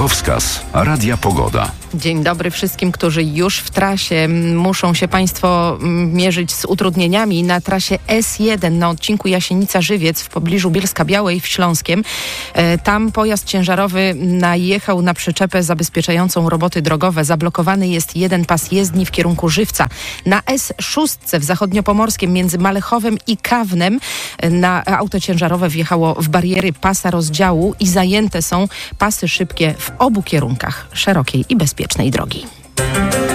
Drogowskaz Radia Pogoda. Dzień dobry wszystkim, którzy już w trasie. Muszą się Państwo mierzyć z utrudnieniami na trasie S1 na odcinku Jasienica-Żywiec w pobliżu Bielska-Białej w Śląskiem. Tam pojazd ciężarowy najechał na przyczepę zabezpieczającą roboty drogowe. Zablokowany jest jeden pas jezdni w kierunku Żywca. Na S6 w zachodniopomorskim między Malechowem i Kawnem auto ciężarowe wjechało w bariery pasa rozdziału i zajęte są pasy szybkie w obu kierunkach szerokiej i bezpiecznej drogi.